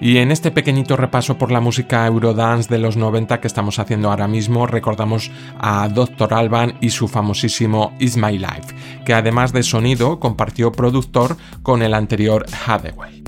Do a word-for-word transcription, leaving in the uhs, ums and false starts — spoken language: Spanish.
Y en este pequeñito repaso por la música Eurodance de los noventa que estamos haciendo ahora mismo, recordamos a doctor Alban y su famosísimo It's My Life, que además de sonido compartió productor con el anterior Hathaway.